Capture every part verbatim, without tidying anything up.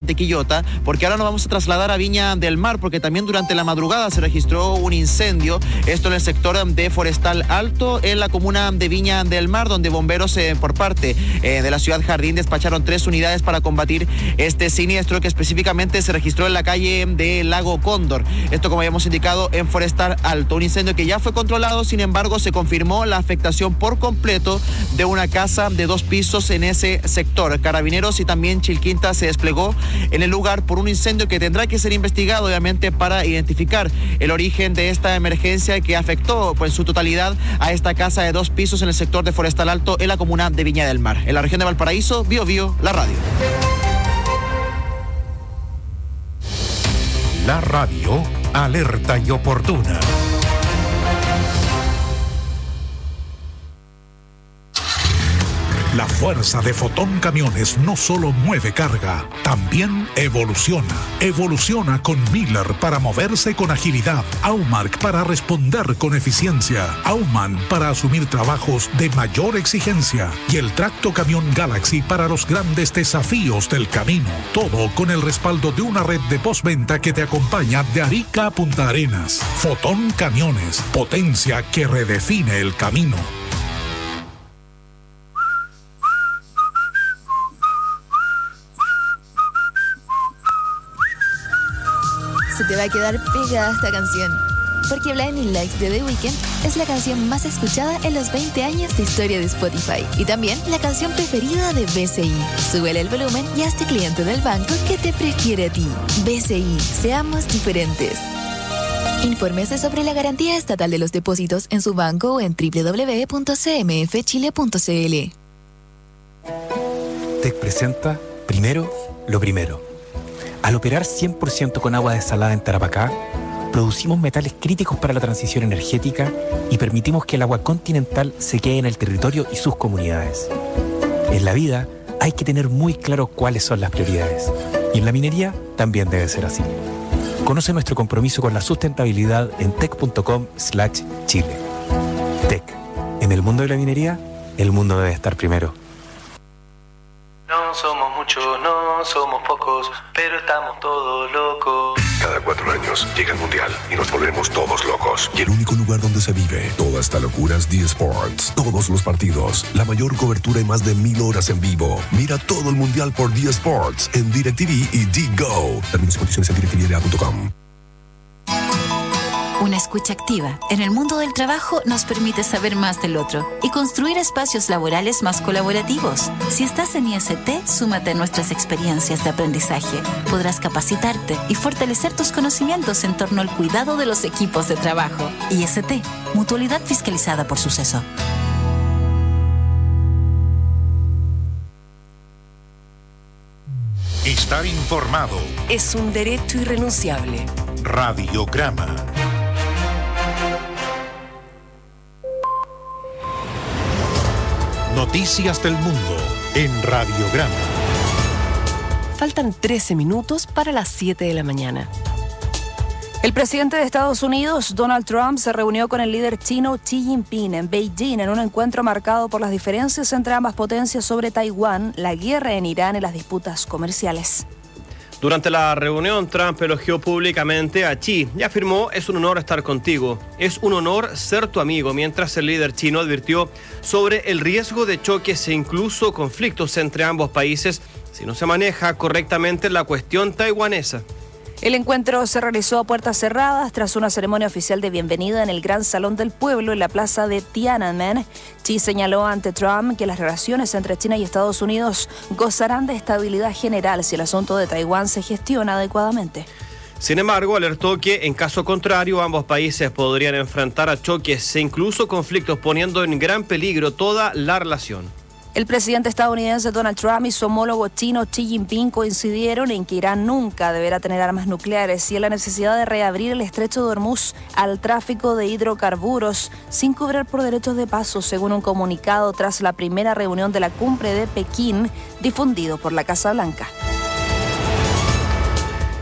de Quillota, porque ahora nos vamos a trasladar a Viña del Mar, porque también durante la madrugada se registró un incendio, esto en el sector de Forestal Alto, en la comuna de Viña del Mar, donde bomberos eh, por parte eh, de la ciudad Jardín despacharon tres unidades para combatir este siniestro que específicamente se registró en la calle de Lago Cóndor. Esto, como habíamos indicado, en Forestal Alto, un incendio que ya fue controlado, sin embargo se confirmó la afectación por completo de una casa de dos pisos en ese sector. Carabineros y también Chilquinta se desplegó en el lugar por un incendio que tendrá que ser investigado, obviamente, para identificar el origen de esta emergencia que afectó pues, en su totalidad a esta casa de dos pisos en el sector de Forestal Alto, en la comuna de Viña del Mar. En la región de Valparaíso, Bio Bio, la radio. La radio, alerta y oportuna. La fuerza de Fotón Camiones no solo mueve carga, también evoluciona. Evoluciona con Miller para moverse con agilidad, Aumark para responder con eficiencia, Auman para asumir trabajos de mayor exigencia y el Tracto Camión Galaxy para los grandes desafíos del camino. Todo con el respaldo de una red de postventa que te acompaña de Arica a Punta Arenas. Fotón Camiones, potencia que redefine el camino. Se te va a quedar pegada esta canción, porque Blinding Lights de The Weeknd es la canción más escuchada en los veinte años de historia de Spotify y también la canción preferida de B C I. Súbele el volumen y hazte cliente del banco que te prefiere a ti. B C I, seamos diferentes. Infórmese sobre la garantía estatal de los depósitos en su banco o en doble u doble u doble u punto c m f chile punto c l. T E C presenta Primero lo Primero. Al operar cien por ciento con agua desalada en Tarapacá, producimos metales críticos para la transición energética y permitimos que el agua continental se quede en el territorio y sus comunidades. En la vida hay que tener muy claro cuáles son las prioridades. Y en la minería también debe ser así. Conoce nuestro compromiso con la sustentabilidad en tec punto com slash chile. T E C. En el mundo de la minería, el mundo debe estar primero. No somos muchos, no somos pocos, pero estamos todos locos. Cada cuatro años llega el Mundial y nos volvemos todos locos. Y el único lugar donde se vive toda esta locura es D Sports. Todos los partidos, la mayor cobertura y más de mil horas en vivo. Mira todo el Mundial por D Sports en DirecTV y D-Go. Términos y condiciones en direct t v punto com. Una escucha activa en el mundo del trabajo nos permite saber más del otro y construir espacios laborales más colaborativos. Si estás en I S T, súmate a nuestras experiencias de aprendizaje. Podrás capacitarte y fortalecer tus conocimientos en torno al cuidado de los equipos de trabajo. I S T, mutualidad fiscalizada por Suceso. Estar informado es un derecho irrenunciable. Radiograma. Noticias del mundo en Radiograma. Faltan trece minutos para las siete de la mañana. El presidente de Estados Unidos, Donald Trump, se reunió con el líder chino Xi Jinping en Beijing en un encuentro marcado por las diferencias entre ambas potencias sobre Taiwán, la guerra en Irán y las disputas comerciales. Durante la reunión, Trump elogió públicamente a Xi y afirmó: es un honor estar contigo, es un honor ser tu amigo, mientras el líder chino advirtió sobre el riesgo de choques e incluso conflictos entre ambos países si no se maneja correctamente la cuestión taiwanesa. El encuentro se realizó a puertas cerradas tras una ceremonia oficial de bienvenida en el Gran Salón del Pueblo en la plaza de Tiananmen. Xi señaló ante Trump que las relaciones entre China y Estados Unidos gozarán de estabilidad general si el asunto de Taiwán se gestiona adecuadamente. Sin embargo, alertó que, en caso contrario, ambos países podrían enfrentar a choques e incluso conflictos, poniendo en gran peligro toda la relación. El presidente estadounidense Donald Trump y su homólogo chino Xi Jinping coincidieron en que Irán nunca deberá tener armas nucleares y en la necesidad de reabrir el estrecho de Hormuz al tráfico de hidrocarburos sin cobrar por derechos de paso, según un comunicado tras la primera reunión de la cumbre de Pekín difundido por la Casa Blanca.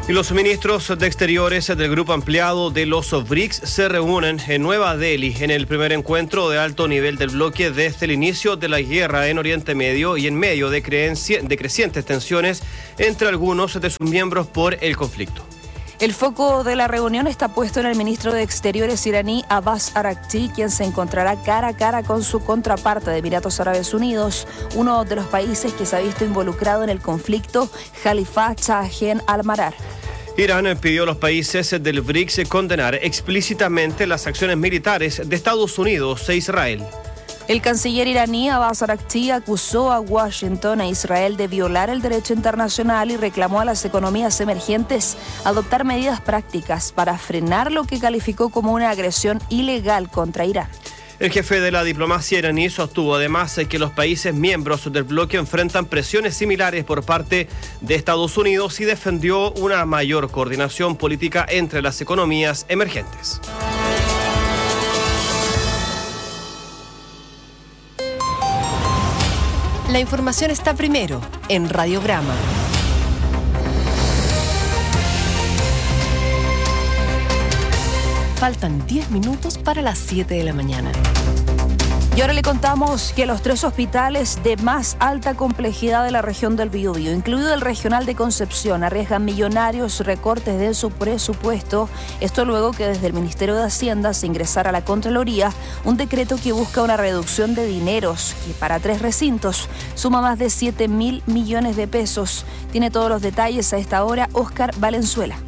Y los ministros de Exteriores del Grupo Ampliado de los B R I C S se reúnen en Nueva Delhi en el primer encuentro de alto nivel del bloque desde el inicio de la guerra en Oriente Medio y en medio de, creencia, de crecientes tensiones entre algunos de sus miembros por el conflicto. El foco de la reunión está puesto en el ministro de Exteriores iraní Abbas Araghchi, quien se encontrará cara a cara con su contraparte de Emiratos Árabes Unidos, uno de los países que se ha visto involucrado en el conflicto, Khalifa Shahen al-Marar. Irán pidió a los países del B R I C S condenar explícitamente las acciones militares de Estados Unidos e Israel. El canciller iraní Abbas Araghchi acusó a Washington e Israel de violar el derecho internacional y reclamó a las economías emergentes adoptar medidas prácticas para frenar lo que calificó como una agresión ilegal contra Irán. El jefe de la diplomacia iraní sostuvo además que los países miembros del bloque enfrentan presiones similares por parte de Estados Unidos y defendió una mayor coordinación política entre las economías emergentes. La información está primero en Radiograma. Faltan diez minutos para las siete de la mañana. Y ahora le contamos que los tres hospitales de más alta complejidad de la región del Biobío, incluido el regional de Concepción, arriesgan millonarios recortes de su presupuesto. Esto luego que desde el Ministerio de Hacienda se ingresara a la Contraloría un decreto que busca una reducción de dineros que para tres recintos suma más de siete mil millones de pesos. Tiene todos los detalles a esta hora Óscar Valenzuela.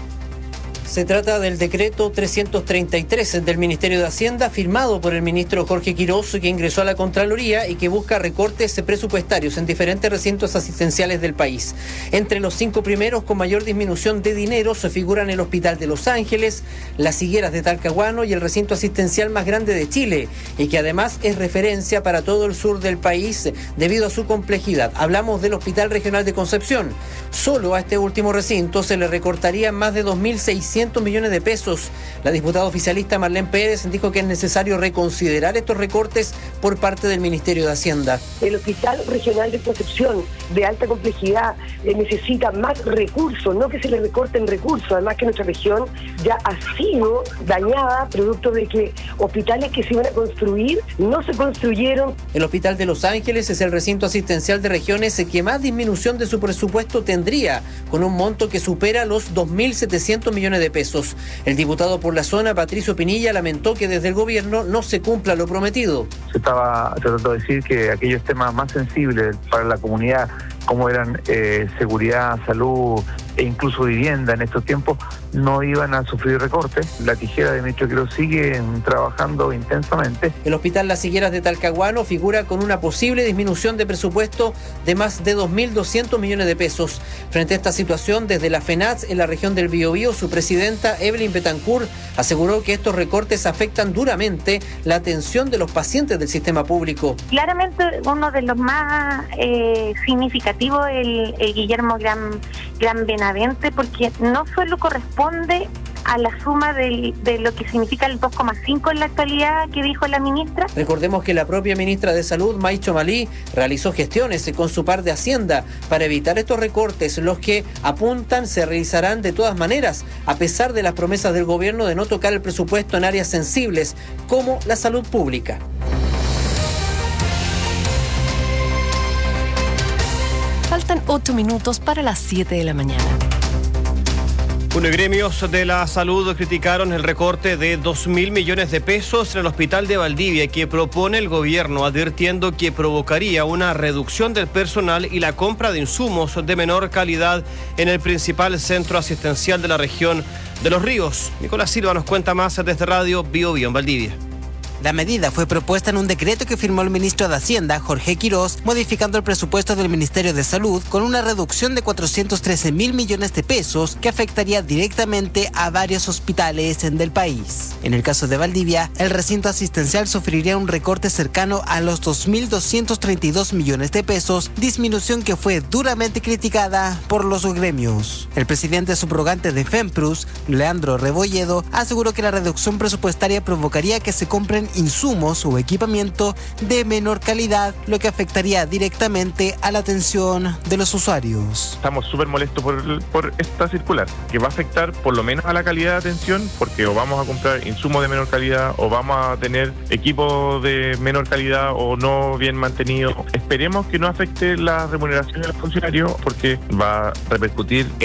Se trata del decreto trescientos treinta y tres del Ministerio de Hacienda, firmado por el ministro Jorge Quirós, que ingresó a la Contraloría y que busca recortes presupuestarios en diferentes recintos asistenciales del país. Entre los cinco primeros con mayor disminución de dinero se figuran el Hospital de Los Ángeles, las Higueras de Talcahuano y el recinto asistencial más grande de Chile, y que además es referencia para todo el sur del país debido a su complejidad. Hablamos del Hospital Regional de Concepción. Solo a este último recinto se le recortarían más de dos mil seiscientos millones de pesos. La diputada oficialista Marlene Pérez dijo que es necesario reconsiderar estos recortes por parte del Ministerio de Hacienda. El Hospital Regional de Concepción, de alta complejidad, eh, necesita más recursos, no que se le recorten recursos, además que nuestra región ya ha sido dañada producto de que hospitales que se iban a construir no se construyeron. El Hospital de Los Ángeles es el recinto asistencial de regiones que más disminución de su presupuesto tendría, con un monto que supera los dos mil setecientos millones de pesos. El diputado por la zona, Patricio Pinilla, lamentó que desde el gobierno no se cumpla lo prometido. Se estaba tratando de decir que aquellos temas más sensibles para la comunidad, como eran eh, seguridad, salud e incluso vivienda en estos tiempos, no iban a sufrir recortes. La tijera de Ministro Quirós sigue trabajando intensamente. El Hospital Las Higueras de Talcahuano figura con una posible disminución de presupuesto de más de dos mil doscientos millones de pesos. Frente a esta situación, desde la FENATS en la región del Biobío, su presidenta Evelyn Betancourt aseguró que estos recortes afectan duramente la atención de los pacientes del sistema público. Claramente uno de los más eh, significativos es el, el Guillermo Gran, Gran Benavente, porque no solo corresponde a la suma del, de lo que significa el dos coma cinco en la actualidad que dijo la ministra. Recordemos que la propia ministra de Salud, Maicho Malí, realizó gestiones con su par de Hacienda para evitar estos recortes, los que apuntan se realizarán de todas maneras, a pesar de las promesas del gobierno de no tocar el presupuesto en áreas sensibles, como la salud pública. Faltan ocho minutos para las siete de la mañana. Bueno, gremios de la salud criticaron el recorte de dos mil millones de pesos en el hospital de Valdivia que propone el gobierno, advirtiendo que provocaría una reducción del personal y la compra de insumos de menor calidad en el principal centro asistencial de la región de Los Ríos. Nicolás Silva nos cuenta más desde Radio Biobío en Valdivia. La medida fue propuesta en un decreto que firmó el ministro de Hacienda, Jorge Quirós, modificando el presupuesto del Ministerio de Salud con una reducción de cuatrocientos trece mil millones de pesos que afectaría directamente a varios hospitales del país. En el caso de Valdivia, el recinto asistencial sufriría un recorte cercano a los dos mil doscientos treinta y dos millones de pesos, disminución que fue duramente criticada por los gremios. El presidente subrogante de FEMPRUS, Leandro Rebolledo, aseguró que la reducción presupuestaria provocaría que se compren con insumos o equipamiento de menor calidad, lo que afectaría directamente a la atención de los usuarios. Estamos súper molestos por, por esta circular, que va a afectar por lo menos a la calidad de atención, porque o vamos a comprar insumos de menor calidad o vamos a tener equipos de menor calidad o no bien mantenidos. Esperemos que no afecte la remuneración de los funcionarios, porque va a repercutir